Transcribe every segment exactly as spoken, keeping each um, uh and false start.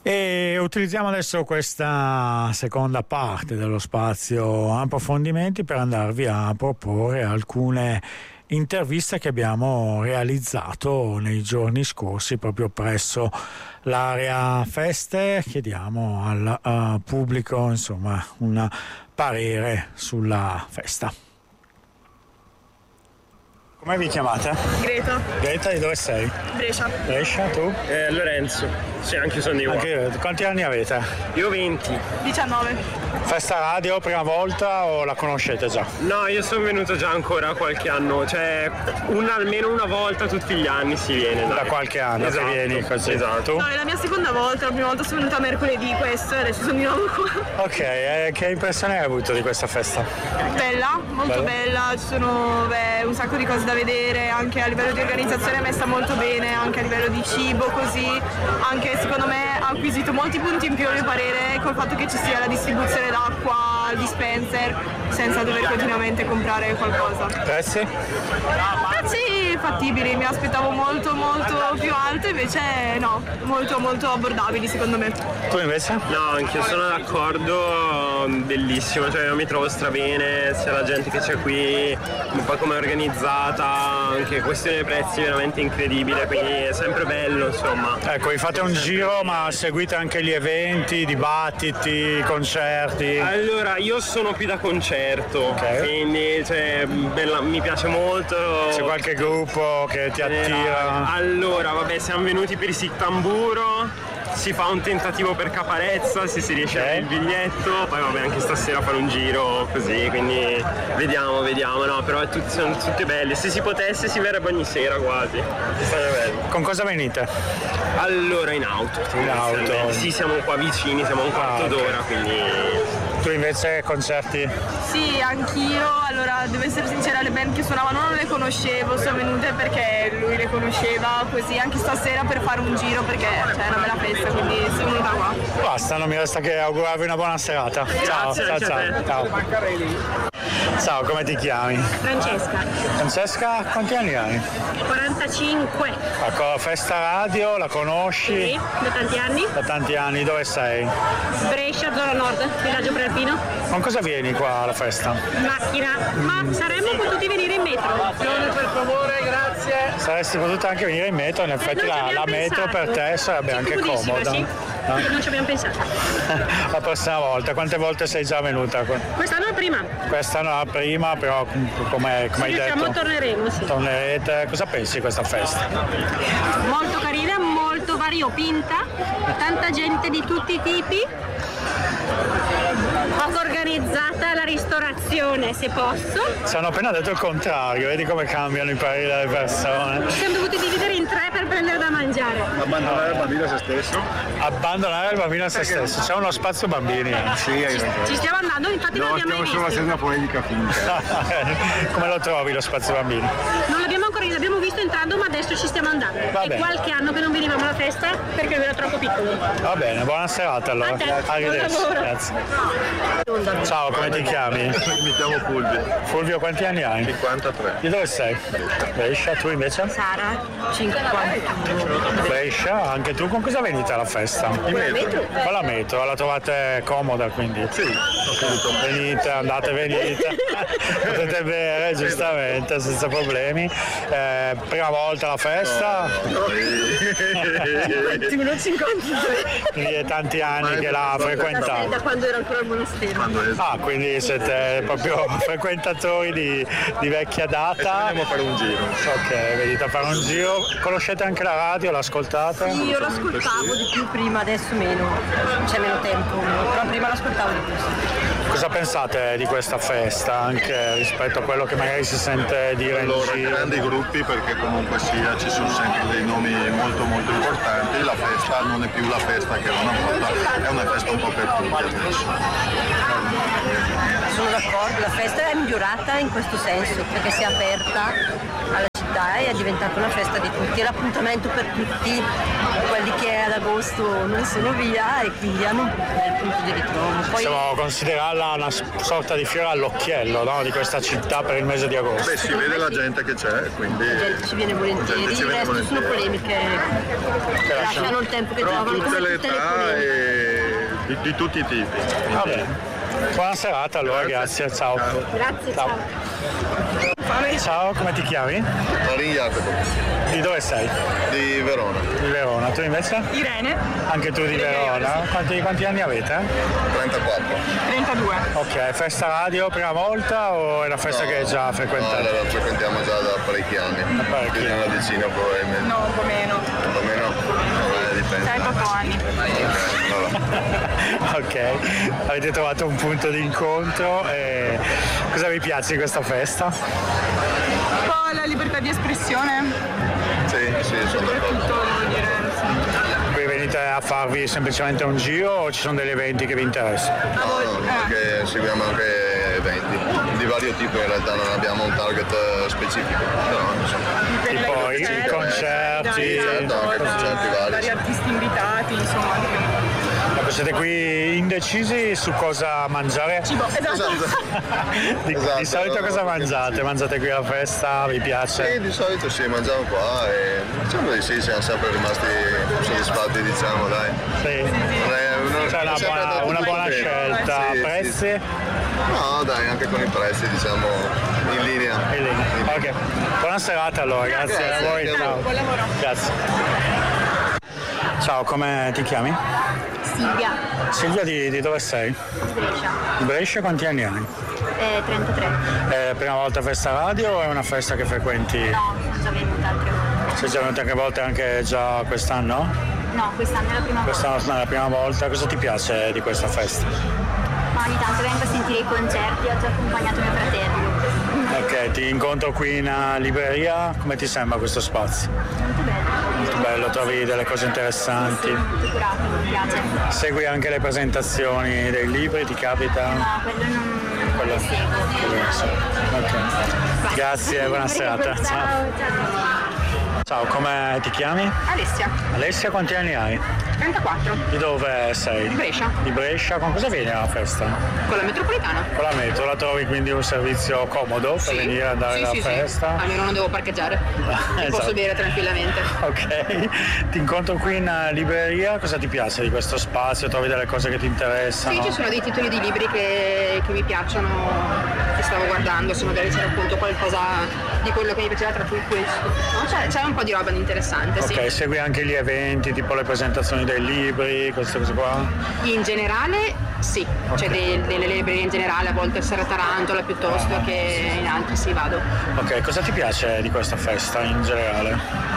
E utilizziamo adesso questa seconda parte dello spazio approfondimenti per andarvi a proporre alcune interviste che abbiamo realizzato nei giorni scorsi proprio presso l'area feste. Chiediamo al uh, pubblico insomma un parere sulla festa. Come vi chiamate? Greta. Greta, di dove sei? Brescia. Brescia, tu? Eh, Lorenzo. Sì, anche io sono di qua. Anche io. Quanti anni avete? Io venti. diciannove. Festa radio, prima volta o la conoscete già? No, io sono venuto già ancora qualche anno, cioè una, almeno una volta tutti gli anni si viene. Dai. Da qualche anno esatto, che vieni così. Esatto. Tu? No, è la mia seconda volta, la prima volta sono venuta mercoledì questo e adesso sono di nuovo qua. Ok, eh, che impressione hai avuto di questa festa? Bella, molto bella, bella. Ci sono beh, un sacco di cose da vedere, anche a livello di organizzazione è messa molto bene, anche a livello di cibo così, anche secondo me ha acquisito molti punti in più a mio parere col fatto che ci sia la distribuzione d'acqua al dispenser senza dover continuamente comprare qualcosa. Prezzi? Prezzi fattibili, mi aspettavo molto molto più alto, invece no, molto molto abbordabili secondo me. Tu invece? No, anche io sono d'accordo, bellissimo, cioè io mi trovo strabene, sia la gente che c'è qui, un po' come è organizzata, anche questione dei prezzi veramente incredibile, quindi è sempre bello insomma. Ecco, vi fate un giro ma seguite anche gli eventi, i dibattiti, i concerti? Allora, io sono qui da concerto, okay. Quindi cioè, bella, mi piace molto. C'è qualche gruppo che ti attira? Allora, vabbè, siamo venuti per i Sic Tamburo. Si fa un tentativo per Caparezza se si riesce okay. a avere il biglietto, poi vabbè anche stasera fare un giro così, quindi vediamo, vediamo, no, però è tutti, sono tutti belli, se si potesse si verrebbe ogni sera quasi, sarebbe bello. Con cosa venite? Allora in auto. In auto? Sì, siamo qua vicini, siamo a un quarto ah, d'ora, okay. Quindi... Tu invece concerti? Sì, anch'io, allora devo essere sincera, le band che suonavano non le conoscevo, sono venute perché lui le conosceva, così anche stasera per fare un giro perché c'è una bella festa, quindi sono venuta qua. Basta, non mi resta che augurarvi una buona serata. Ciao, ciao, ciao, ciao. Ciao, come ti chiami? Francesca. Francesca, quanti anni hai? quarantacinque. Ecco, festa radio, la conosci? Sì, da tanti anni. Da tanti anni, dove sei? Brescia, zona nord, villaggio prealpino. Con cosa vieni qua alla festa? In macchina, ma saremmo potuti venire in metro. Per favore, grazie. Saresti potuta anche venire in metro, in effetti la, la metro per te sarebbe sì, anche comoda. Sì. No? Non ci abbiamo pensato. La prossima volta, quante volte sei già venuta? Quest'anno è la prima. Quest'anno è la prima, però come hai detto? torneremo, sì. Tornerete. Cosa pensi di questa festa? Molto carina, molto variopinta, tanta gente di tutti i tipi. Poco organizzata la ristorazione, se posso. Ci hanno appena detto il contrario, vedi come cambiano i pareri delle persone. Ci siamo dovuti dividere in tre per prendere da mangiare. Abbandonare il bambino a se stesso? Abbandonare il bambino a se stesso, c'è uno spazio bambini. Sì, hai ragione. Ci stiamo andando, infatti no, non l'abbiamo mai visto. No, stiamo solo facendo una polemica finta. Come lo trovi lo spazio bambini? Non l'abbiamo ancora, l'abbiamo visto entrando, ma adesso ci stiamo andando. Va È bene. qualche anno che non venivamo alla festa perché lui era troppo piccolo. Va bene, buona serata allora. A te, arrivederci. Grazie. Ciao, come ti chiami? Mi chiamo Fulvio. Fulvio, quanti anni hai? cinquantatré. Di dove sei? Brescia, tu invece? Sara, cinquanta. Brescia, anche tu con cosa venite alla festa? In metro. Con la metro, la trovate comoda quindi? Sì, ho capito. Venite, andate, venite. Potete bere giustamente, senza problemi. Eh, prima volta alla festa? No. Non cinquantatré. Quindi è tanti anni che la frequentate. Da quando era ancora al monastero. Ah, quindi siete proprio frequentatori di, di vecchia data. Andiamo a fare un giro. Ok, venite a fare un giro. Conoscete anche la radio, l'ascoltate? Sì, io l'ascoltavo di più prima, adesso meno. C'è meno tempo, però prima l'ascoltavo di più. Cosa pensate di questa festa, anche rispetto a quello che magari si sente dire allora, in giro? Grandi gruppi, perché comunque sia ci sono sempre dei nomi molto molto importanti. La festa non è più la festa che era una volta, è una festa un po' per tutti adesso. Sono d'accordo, la festa è migliorata in questo senso perché si è aperta alla città e è diventata una festa di tutti, è l'appuntamento per tutti quelli che ad ad agosto non sono via e quindi hanno un bel punto di ritrovo. Poi... Possiamo considerarla una sorta di fiore all'occhiello, no? Di questa città per il mese di agosto. Beh, si vede la gente che c'è, quindi... La gente ci viene volentieri, ci il viene resto volentieri. sono polemiche che lasciano il tempo che Però trovano, tutte come le tutte le età polemiche. e di, di tutti i tipi. Va bene. Buona serata allora, grazie, ciao. Grazie, ciao. Ciao, come ti chiami? Marin Jacopo, Di dove sei? di Verona, Di Verona, tu invece? Irene, Anche tu di Verona? Quanti, quanti anni avete? trentaquattro. trentadue. Ok, festa radio prima volta o è una festa No, che hai già No, frequentato? la frequentiamo già da parecchi anni. parecchi Più di una decina probabilmente. No, un po' meno. Un po' meno? Vabbè, dipende. sette otto anni. Ok, vabbè. Ok, avete trovato un punto di incontro e cosa vi piace di questa festa? Un po' la libertà di espressione, Sì, sì, sono d'accordo. tutto devo dire. Qui venite a farvi semplicemente un giro o ci sono degli eventi che vi interessano? No, no, perché seguiamo anche eventi di vario tipo, in realtà non abbiamo un target eh, specifico, però insomma, Tipo i i concerti? certo, anche concerti vari. Vari artisti invitati, insomma. Ecco, siete qui indecisi su cosa mangiare? Cibo, esatto. Di, Esatto, di solito no, cosa no, mangiate? sì. Mangiate qui alla festa? Vi piace? Sì, di solito sì, mangiamo qua e diciamo di sì, siamo sempre rimasti soddisfatti, diciamo, dai. Sì. Non è- non- Cioè una è sempre buona, andato una tutto buona bene. scelta. Sì, sì, Prezzi? sì. No, dai, anche con i prezzi, diciamo, in linea. E lì. Ok. Buona serata allora, grazie, Grazie, a voi. anche a Ciao. voi. Buon lavoro. Grazie. Ciao, come ti chiami? Silvia, Silvia, di, di dove sei? di Brescia, Di Brescia, quanti anni hai? eh, trentatré. È prima volta festa radio o è una festa che frequenti? No, sono già venuta altre volte. Sei già venuta anche volte anche già quest'anno? No, quest'anno è la prima volta. Quest'anno è la prima volta. Cosa ti piace di questa festa? Ma ogni tanto vengo a sentire i concerti, ho già accompagnato mio fratello. Ok, ti incontro qui in uh, libreria. Come ti sembra questo spazio? Molto bello. Molto bello, trovi delle cose interessanti. Sì, molto curato, mi piace. Segui anche le presentazioni dei libri, ti capita? No, quello non, non Quello- lo seguo. quello non so. Ok. Grazie, buona serata. Ciao, ciao. Ciao, come ti chiami? Alessia, Alessia, quanti anni hai? trentaquattro, Di dove sei? di Brescia, Di Brescia, con cosa vieni alla festa? con la metropolitana. Con la metro, la trovi quindi un servizio comodo per Sì. venire ad andare Sì, alla sì, sì. festa? Almeno non devo parcheggiare. Mi Esatto. posso bere tranquillamente. Ok, ti incontro qui in uh, libreria, cosa ti piace di questo spazio? Trovi delle cose che ti interessano? Sì, ci sono dei titoli di libri che, che mi piacciono, che stavo guardando, se magari c'era appunto qualcosa di quello che mi piaceva, tra cui questo. No, c'è, c'è un po' di roba di interessante, sì. Ok, segui anche gli eventi, tipo le presentazioni dei libri, queste cose qua? In generale sì, cioè dei- delle librerie in generale, a volte a Serra Tarantola piuttosto che in altri sì vado. Ok, cosa ti piace di questa festa in generale?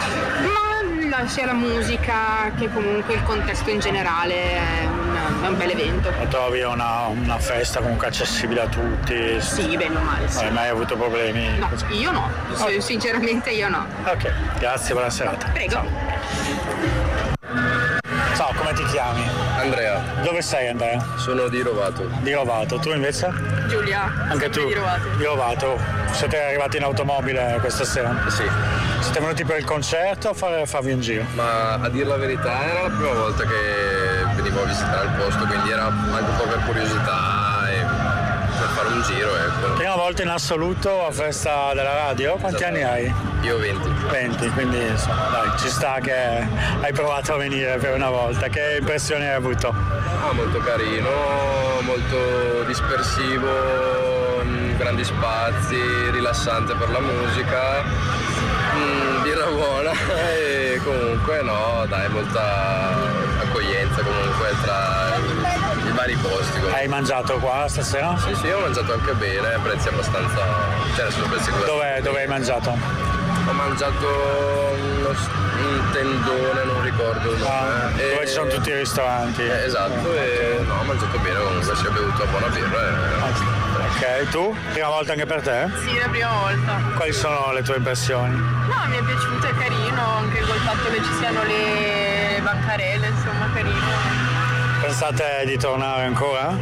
Ma la- sia la musica che comunque il contesto in generale è un, è un bel evento. Lo trovi una, una festa comunque accessibile a tutti? Sì, bene o male, sì. Non hai mai avuto problemi? No, io no, S- sinceramente io no. Ok, grazie, buona serata. Prego. Ciao, come ti chiami? Andrea, Dove sei Andrea? sono di Rovato. Di Rovato, tu invece? Giulia, Anche tu? di Rovato. Di Rovato. Siete arrivati in automobile questa sera? Sì, Siete venuti per il concerto o fare, farvi un giro? ma a dir la verità era la prima volta che venivo a visitare il posto, quindi era anche un po' per curiosità e per fare un giro, ecco. Prima volta in assoluto a festa della radio? Quanti anni hai? Io venti. venti, quindi insomma, dai, ci sta che hai provato a venire per una volta. Che impressioni hai avuto? Ah, molto carino, molto dispersivo, mh, grandi spazi, rilassante per la musica, mh, birra buona e comunque no, dai, molta accoglienza comunque tra i vari posti. Comunque. Hai mangiato qua stasera? Sì, sì, ho mangiato anche bene, prezzi abbastanza... cioè sono prezzi che... Dove, dove hai mangiato? Ho mangiato uno, un tendone, non ricordo il nome. Ah, e- dove ci sono tutti i ristoranti. Eh, esatto, e no, ho mangiato bene comunque, si è bevuto una buona birra. E... Ok, tu? Prima volta anche per te? Sì, la prima volta. Quali sono le tue impressioni? No, mi è piaciuto, è carino, anche col fatto che ci siano le bancarelle, insomma, carino. Pensate di tornare ancora?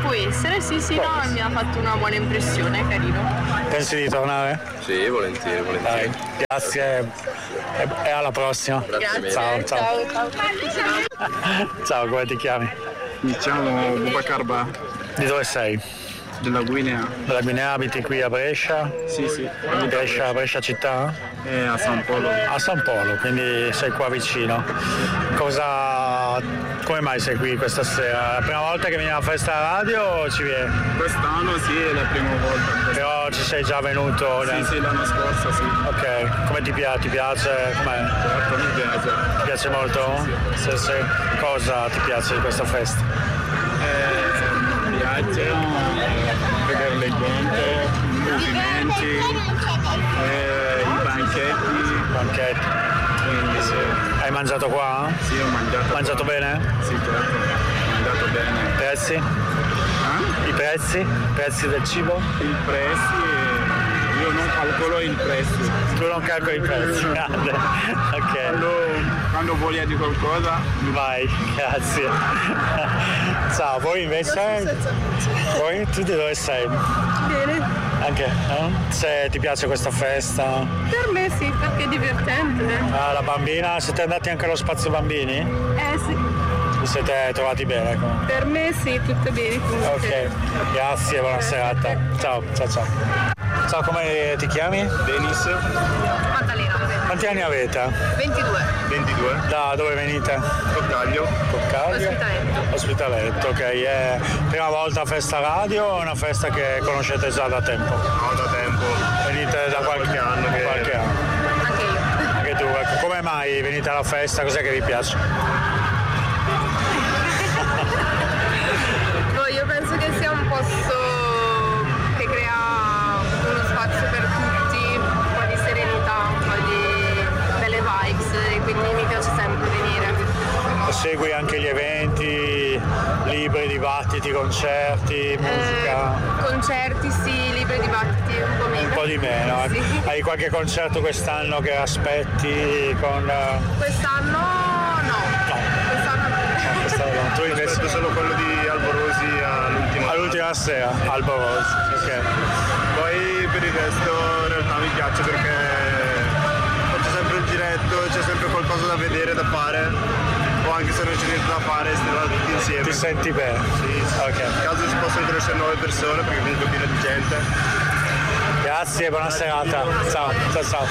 Può essere, sì, sì, no, mi ha fatto una buona impressione, carino. Pensi di tornare? Sì, volentieri, volentieri. Dai, grazie e, e alla prossima. Grazie. Ciao, ciao. Ciao, come ti chiami? Mi chiamo Boubacar Ba, Di dove sei? della Guinea. Della Guinea, abiti qui a Brescia? Sì, sì. Brescia, Brescia città? E a San Polo. A San Polo, quindi sei qua vicino. Cosa... come mai sei qui questa sera? La prima volta che vieni alla festa radio o ci vieni? Quest'anno sì, è la prima volta. Però ci sei già venuto? Sì, sì, l'anno scorso sì. Ok, come ti piace? Ti piace? Com'è? Certo, mi piace. Ti piace molto? Sì, sì. Cosa ti piace di questa festa? Eh, mi piace vedere le gente, i movimenti, eh, i banchetti. Banchetti. Quindi sì. Hai mangiato qua? Sì, ho mangiato. Hai mangiato qua. bene? Sì, certo, ho mangiato bene. Prezzi? Eh? I prezzi? I prezzi del cibo? I prezzi, io non calcolo i prezzi. Tu non calcoli i prezzi? Grande. Ok. Quando, quando voglia di qualcosa. Vai, grazie. Ciao, voi invece? Voi? Tu di dove sei? Bene. Anche? Eh? Se ti piace questa festa? Per me sì, perché è divertente. Ah, la bambina? Siete andati anche allo spazio bambini? Eh sì, Vi siete trovati bene? Comunque? per me sì, tutto bene comunque. Ok, grazie, buona serata. Ciao, ciao, ciao. Ciao, come ti chiami? Denis. Maddalena. Quanti anni avete? ventidue. ventidue. Da dove venite? Coccaglio. Coccaglio? Ospitaletto. Ospitaletto, ok. È prima volta a festa radio o una festa che conoscete già da tempo? No, da tempo. Venite da qualche, qualche anno da che- qualche anno. Anche io. Anche tu, ecco, come mai venite alla festa? Cos'è che vi piace? Boh, io penso che sia un posto che crea uno spazio per tutti, un po' di serenità, un po' di belle vibes e quindi mi piace sempre venire. Segui anche gli eventi, libri, dibattiti, concerti, musica? Eh, concerti sì, libri dibattiti un po' meno. Un po' di meno. ecco. Sì. Hai qualche concerto quest'anno che aspetti con... eh, Quest'anno no. Quest'anno no. quest'anno no. Tu invece? Aspetto solo quello di Alborosi all'ultima. All'ultima sera, Albo Rose. Ok. Poi per il resto in realtà mi piace perché faccio sempre il giretto, c'è sempre qualcosa da vedere, da fare. O anche se non c'è niente da fare, stiamo tutti insieme. Ti senti bene? Sì, sì. Ok. In caso si possono conoscere nuove persone perché comunque è pieno di gente. Grazie, buona serata. Ciao, ciao, ciao.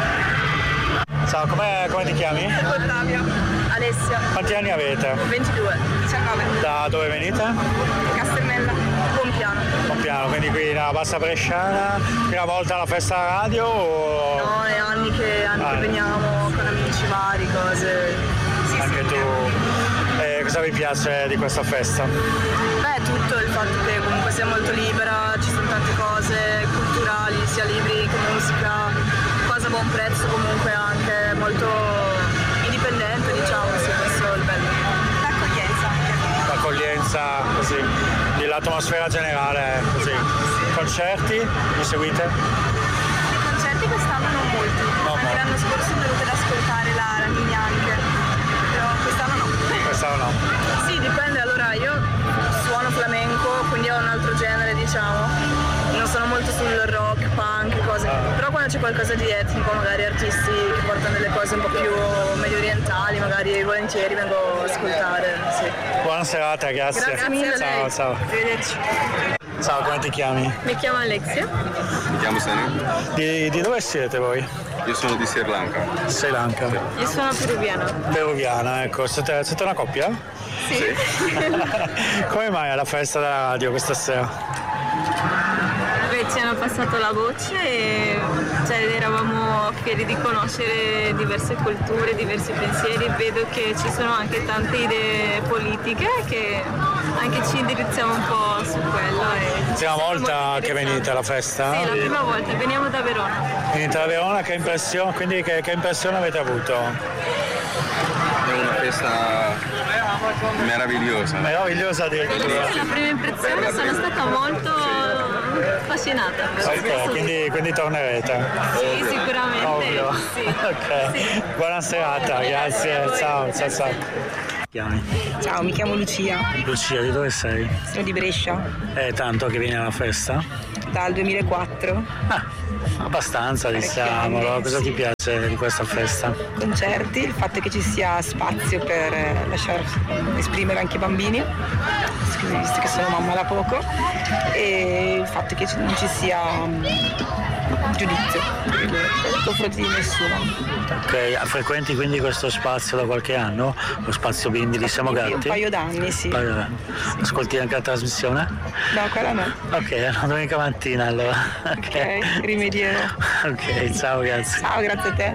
Ciao, come, come ti chiami? Ottavia. Alessia. Quanti anni avete? ventidue. diciannove. Da dove venite? Castelmella. Pompiano. Compiano, quindi qui nella Bassa Bresciana. Prima volta alla festa radio o... No, è anni che, anni Ah. che veniamo con amici vari, cose. Sì, Anche sì, tu. Eh, cosa vi piace di questa festa? Beh, tutto il fatto che comunque sia molto libera, ci sono tante cose culturali, sia libri che musica, cose a buon prezzo comunque anche, molto indipendente diciamo, sì, questo è il bello. L'accoglienza anche. L'accoglienza, così. L'atmosfera generale, è così. Concerti? Mi seguite? Concerti quest'anno non molti, No, anche molti. l'anno scorso sono venuta ad ascoltare la Ramini anche, però quest'anno no. Quest'anno no. Sì, dipende, allora io suono flamenco, quindi ho un altro genere diciamo, non sono molto sul rock, punk, cose, però quando c'è qualcosa di etnico, magari artisti che portano delle cose un po' più medio orientali, magari volentieri vengo ad ascoltare, sì. Buona serata, grazie. Grazie mille a Ciao, lei. ciao. Arrivederci. Ciao, come ti chiami? Mi chiamo Alexia. Mi chiamo Sani. Di, di dove siete voi? Io sono di Sri Lanka. Sri Lanka. Io sono peruviana. Peruviana, ecco. Siete, siete una coppia? Sì. Come mai alla festa della radio questa sera? Beh, ci hanno passato la voce e cioè, eravamo fieri di conoscere diverse culture, diversi pensieri. Vedo che ci sono anche tante idee politiche che anche ci indirizziamo un po' su quello. E Prima volta che venite alla festa? Sì, la prima volta, veniamo da Verona. Venite da Verona, che impressione, quindi che, che impressione avete avuto? È una festa meravigliosa. Meravigliosa Sì, addirittura. la prima impressione sono stata molto affascinata. Ok, quindi, quindi tornerete? Sì, sicuramente. Ovvio. Sì. Ok, Sì. buona serata, grazie, ciao, ciao, ciao. Chiami. Ciao, mi chiamo Lucia. Lucia, di dove sei? Sono di Brescia. È tanto che vieni alla festa? Dal duemilaquattro. Ah, abbastanza, diciamolo. Cosa ti piace di questa festa? Concerti, il fatto che ci sia spazio per eh, lasciar esprimere anche i bambini, visto che sono mamma da poco, e il fatto che non ci sia um, giudizio nei confronti di nessuno. Ok, frequenti quindi questo spazio da qualche anno? Lo spazio bimbi di Siamo Gatti? Un paio d'anni, sì. Paio d'anni. Ascolti anche la trasmissione? No, quella no. Ok, no, domenica mattina allora. Ok, okay, rimedierò. Ok, ciao, grazie. Ciao, grazie a te.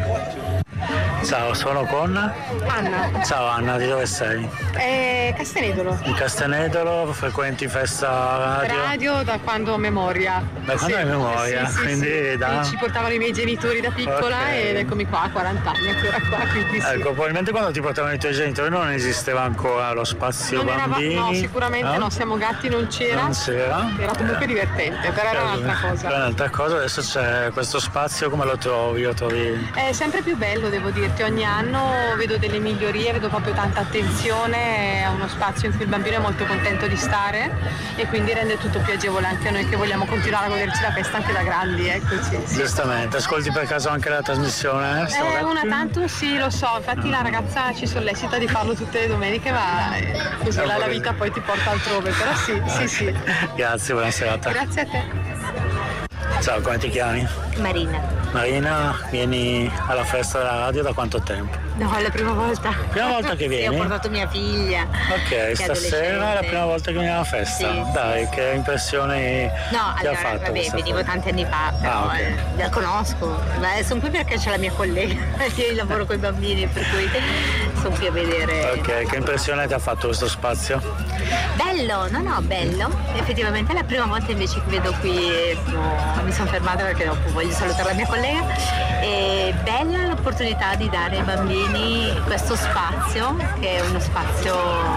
Ciao, sono con Anna. Ciao Anna, di dove sei? Eh, Castenedolo. In Castenedolo, frequenti festa radio? Radio da quando ho memoria. Da quando hai memoria? Sì, sì, quindi sì. da... Ci portavano i miei genitori da piccola, okay. Ed eccomi qua, a quaranta anni ancora qua, quindi sì. Ecco, probabilmente quando ti portavano i tuoi genitori non esisteva ancora lo spazio non bambini? Era, no, sicuramente no? no, Siamo Gatti non c'era. Non c'era? Era comunque divertente, però era un'altra cosa. Era un'altra cosa, adesso c'è questo spazio, come lo trovi? Lo trovi? È sempre più bello, devo dirti, ogni anno vedo delle migliorie, vedo proprio tanta attenzione, è uno spazio in cui il bambino è molto contento di stare e quindi rende tutto più agevole anche a noi che vogliamo continuare a goderci la festa anche da grandi, eccoci. Sì. Giustamente, ascolti per caso anche la trasmissione? Eh, eh una tanto sì, lo so, infatti la ragazza ci sollecita di farlo tutte le domeniche, ma così la, la vita poi ti porta altrove, però sì, sì, sì. Grazie, buona serata. Grazie a te. Ciao, come ti chiami? Marina. Marina, vieni alla festa della radio da quanto tempo? No, è la prima volta. Prima volta che vieni? Sì, ho portato mia figlia. Ok, stasera è la prima volta che vieni alla festa. Sì, Dai, sì, che impressioni no, ti allora, ha fatto? Vabbè, venivo tanti anni fa, però ah, okay. eh, la conosco. Beh, sono qui perché c'è la mia collega, io lavoro con i bambini, per cui sono qui a vedere. Ok, che impressione ti ha fatto questo spazio? Bello, no no, bello. Effettivamente è la prima volta invece che vedo qui, no, mi sono fermata perché dopo voglio salutare la mia collega. È bella l'opportunità di dare ai bambini questo spazio, che è uno spazio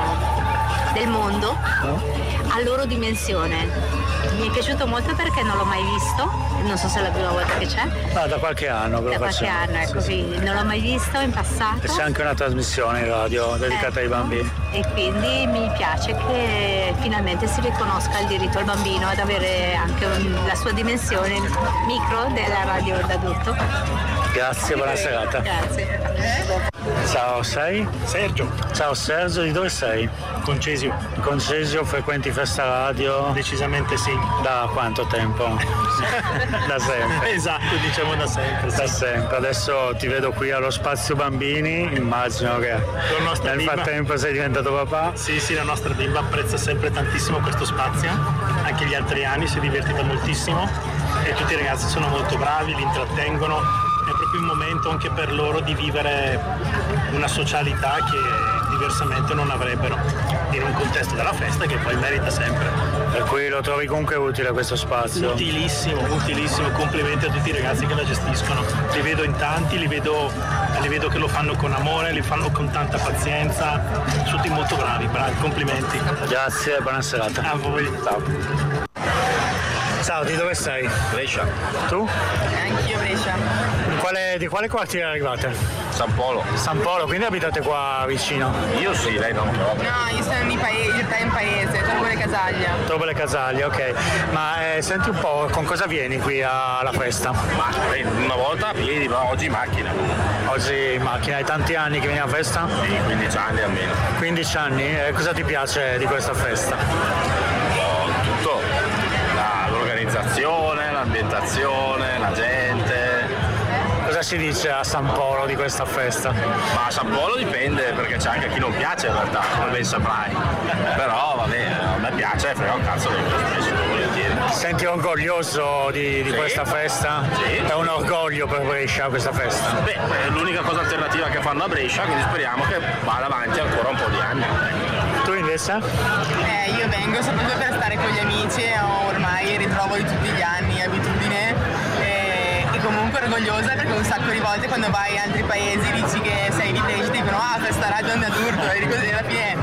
del mondo, a loro dimensione. Mi è piaciuto molto perché non l'ho mai visto, non so se è la prima volta che c'è. No, da qualche anno. Da qualche facciamo. anno, ecco, sì, quindi sì. non l'ho mai visto in passato. E c'è anche una trasmissione in radio dedicata ecco. ai bambini. E quindi mi piace che finalmente si riconosca il diritto al bambino ad avere anche un, la sua dimensione micro della radio d'adulto. Grazie, buona serata. Grazie. Ciao, sei? Sergio. Ciao Sergio, di dove sei? Concesio. Concesio, frequenti festa radio? Decisamente sì. Da quanto tempo? Da sempre. Esatto, diciamo da sempre. Da sì. sempre. Adesso ti vedo qui allo spazio bambini, immagino che nel bimba, frattempo sei diventato papà. Sì, sì, la nostra bimba apprezza sempre tantissimo questo spazio, anche gli altri anni si è divertita moltissimo e tutti i ragazzi sono molto bravi, li intrattengono. È proprio un momento anche per loro di vivere una socialità che diversamente non avrebbero in un contesto della festa che poi merita sempre. Per cui lo trovi comunque utile questo spazio? Utilissimo, utilissimo, complimenti a tutti i ragazzi che la gestiscono. Li vedo in tanti, li vedo, li vedo che lo fanno con amore, li fanno con tanta pazienza, tutti molto bravi, bravi, complimenti. Grazie, buona serata. A voi. Ciao. Ciao, di dove sei? Brescia. Tu? Anch'io Brescia. Quale, di quale quartiere arrivate? San Polo. San Polo, quindi abitate qua vicino? Io sì, lei no. No, io sono in paese, in paese, Torbo le Casaglie. Torbo le Casaglie, ok. Ma eh, senti un po', con cosa vieni qui alla festa? Ma una volta a piedi, ma oggi in macchina. Oggi in macchina, hai tanti anni che vieni alla festa? Sì, quindici anni almeno. quindici anni? E cosa ti piace di questa festa? Oh, tutto. La, l'organizzazione, l'ambientazione, la gente. Cosa si dice a San Polo di questa festa? Ma a San Polo dipende, perché c'è anche chi non piace in realtà, come ben saprai. Però vabbè, a me piace, frega un cazzo di questo, volentieri. Ti senti orgoglioso di, di sì. questa festa? Sì. È un orgoglio per Brescia questa festa? Beh, è l'unica cosa alternativa che fanno a Brescia, quindi speriamo che vada avanti ancora un po' di anni. Tu invece? Eh, io vengo soprattutto per stare con gli amici, ho ormai ritrovo di tutti gli anni, abitudine. E, e comunque orgogliosa perché un sacco di volte quando vai in altri paesi dici che sei vintage, ti dicono ah festa radio da adulto e così alla fine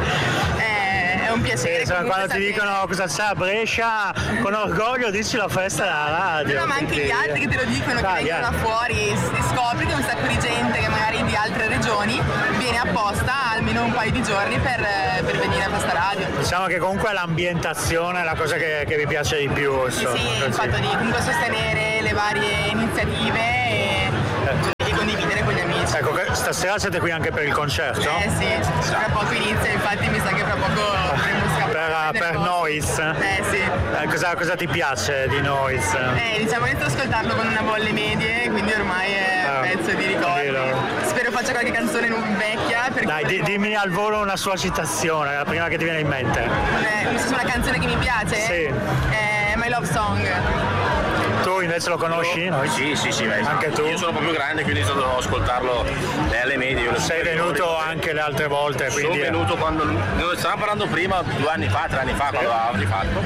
eh, è un piacere. Sì, quando ti dicono cosa c'è a Brescia, con orgoglio dici la festa della radio. No, ma anche gli altri che te lo dicono, che vengono da fuori, si scopri che un sacco di gente che magari di altre regioni viene apposta almeno un paio di giorni per, per venire a Festa Radio. Diciamo che comunque l'ambientazione è la cosa che, che vi piace di più. Sì, sì, il fatto di comunque sostenere le varie iniziative e, e condividere con gli amici. Ecco, stasera siete qui anche per il concerto? Eh sì, tra poco inizia, infatti mi sa che fra poco avremo scappato. Per, per Noise? Eh sì. Eh, cosa, cosa ti piace di Noise? Eh, diciamo che sto ascoltarlo con una bolle medie, quindi ormai è un ah, pezzo di ricordo. Spero faccia qualche canzone non vecchia. Dai, di, dimmi al volo una sua citazione, la prima che ti viene in mente. Eh, se una canzone che mi piace? Sì. È My Love Song. Tu invece lo conosci? No? Sì, sì, sì, beh, anche tu? Io sono un po' più grande, quindi sono andato ad ascoltarlo alle medie. Io Sei venuto anche le altre volte? Quindi sono venuto quando. Noi stavamo parlando prima, due anni fa, tre anni fa, sì. Quando avevamo fatto.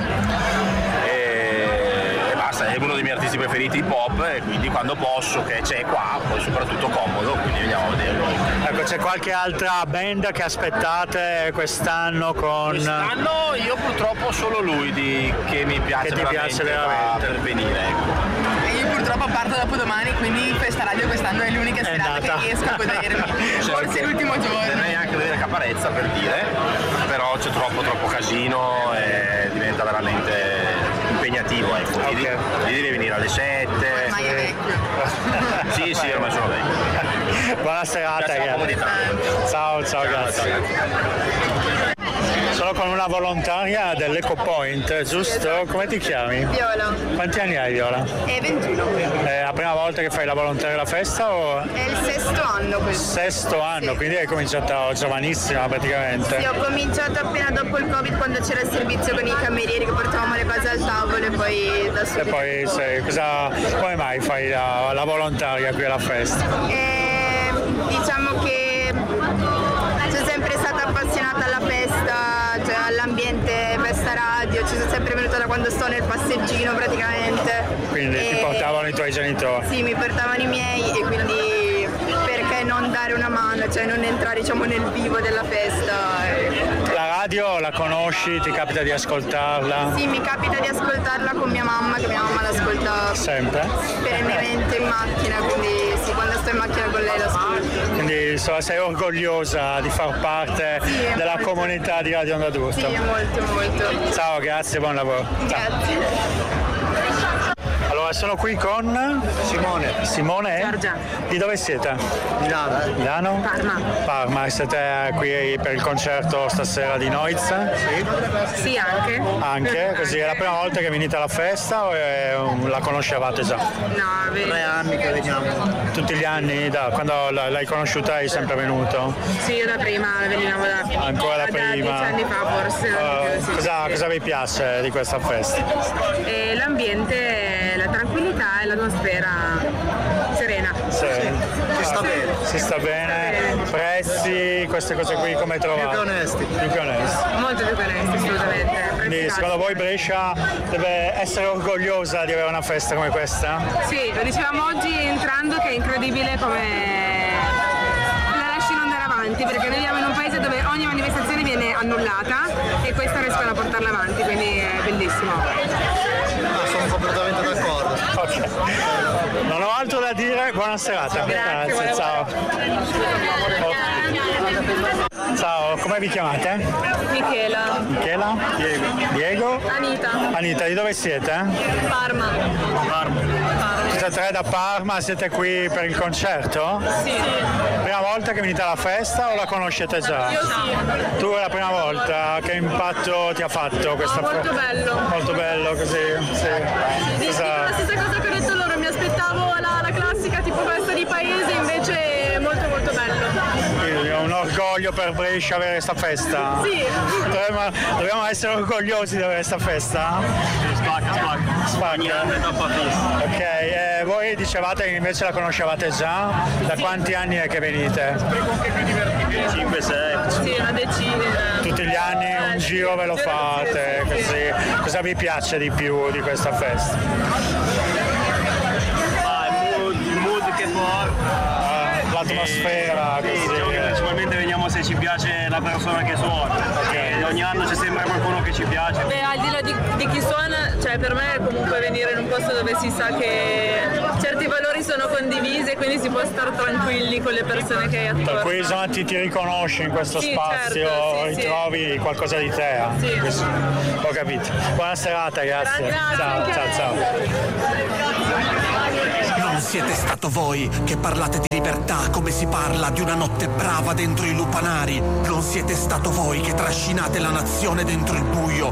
E, e basta, è uno dei miei artisti preferiti hip hop, e quindi quando posso, che c'è qua, poi soprattutto comodo, quindi veniamo a vederlo. Ecco, c'è qualche altra band che aspettate quest'anno con. Quest'anno io purtroppo solo lui di, che mi piace, che ti veramente, piace veramente per venire. Ecco. Io purtroppo parto dopo domani, quindi Festa Radio quest'anno è l'unica serata che riesco a godermi. Forse l'ultimo giorno. Potrei anche vedere Caparezza, per dire, però c'è troppo troppo casino e diventa veramente impegnativo, ecco. Okay. Lì, lì devi venire alle sette. Ormai è vecchio. Sì, sì, ormai sono vecchio. Buona serata, grazie. Ciao, ciao, grazie. Ciao, grazie. Sono con una volontaria dell'Eco Point, giusto? Come ti chiami? Viola. Quanti anni hai, Viola? È ventuno. È la prima volta che fai la volontaria alla festa o? È il sesto anno questo. Sesto anno, sì. Quindi hai cominciato giovanissima praticamente. Sì, ho cominciato appena dopo il Covid, quando c'era il servizio con i camerieri che portavamo le cose al tavolo, e poi da subito. E poi sei, cosa, come mai fai la, la volontaria qui alla festa? E, diciamo che sono sempre stata appassionata alla festa, cioè all'ambiente Festa Radio, ci sono sempre venuta da quando sto nel passeggino praticamente. Quindi e, ti portavano i tuoi genitori? Sì, mi portavano i miei, e quindi perché non dare una mano, cioè non entrare, diciamo, nel vivo della festa. E... La radio la conosci? Ti capita di ascoltarla? Sì, mi capita di ascoltarla con mia mamma, che mia mamma l'ascolta sempre? Perennemente in macchina, quindi sì, quando sto in macchina con lei l'ascolto. Quindi insomma, sei orgogliosa di far parte sì, della molto. Comunità di Radio Onda d'Urto? Sì, molto, molto. Ciao, grazie, buon lavoro. Grazie. Ciao. Allora, sono qui con Simone. Simone? Giorgia. Di dove siete? Milano. Milano? Parma. Parma, siete qui per il concerto stasera di Noise? Sì. Sì, anche. Anche? Così è la prima volta che venite alla festa o è, la conoscevate già? No, vedi. Tre anni che veniamo. Tutti gli anni? Da quando l'hai conosciuta hai sempre venuto? Sì, io da prima venivamo da Ancora da prima? dieci anni fa forse. Uh, sì. cosa, cosa vi piace di questa festa? E l'ambiente, la tranquillità e l'atmosfera serena. Sì. Si sta bene. Si sta bene. Prezzi, queste cose qui come trovate? Più che onesti. Più che onesti. Molto più che onesti, assolutamente. Quindi secondo voi Brescia deve essere orgogliosa di avere una festa come questa? Sì, lo dicevamo oggi entrando che è incredibile come la lasciano andare avanti, perché noi viviamo in un paese dove ogni manifestazione viene annullata e questa riescono a portarla avanti, quindi è bellissimo. Ah, sono completamente d'accordo. Ok. Non ho altro da dire, buona serata. Grazie, Grazie, ciao. Ciao, come vi chiamate? Michela. Michela? Diego. Diego? Anita. Anita, di dove siete? Parma. Parma. Tutte e tre da Parma, siete qui per il concerto? Sì. Prima volta che venite alla festa o la conoscete già? Io sì. Tu è la prima volta, che impatto ti ha fatto questa oh, molto festa? bello. Molto bello così, sì. Dico Cosa... la stessa cosa che ho detto loro, mi aspettavo la, la classica tipo festa di paese, invece è molto molto bello. È un orgoglio per Brescia avere questa festa. Sì. Dobbiamo, dobbiamo essere orgogliosi di avere questa festa. Spacca, spacca. Spacca. Ok, e voi dicevate che invece la conoscevate già? Da quanti anni è che venite? cinque sei. Sì, una decina. Tutti gli anni un giro ve lo fate, così. Cosa vi piace di più di questa festa? Ah, il mood, il mood che porta. L'atmosfera, sì, così. diciamo che principalmente veniamo se ci piace la persona che suona. Okay. E ogni anno c'è sempre qualcuno che ci piace. Beh, al di là di, di chi suona, cioè per me è comunque venire in un posto dove si sa che certi valori sono sono condivise, quindi si può stare tranquilli con le persone che hai attorno. Per cui insomma ti, ti riconosci in questo sì, spazio, certo, sì, ritrovi sì. qualcosa di te. Eh? Sì. Questo, ho capito. Buona serata, grazie. Grazie, ciao, ciao, ciao. Non siete stato voi che parlate di libertà come si parla di una notte brava dentro i lupanari. Non siete stato voi che trascinate la nazione dentro il buio